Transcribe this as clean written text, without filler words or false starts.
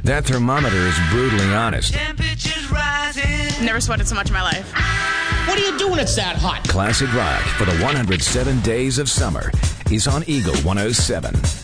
That thermometer is brutally honest. Temperatures rising. Never sweated so much in my life. What are you doing? It's that hot. Classic Rock for the 107 Days of Summer is on Eagle 107.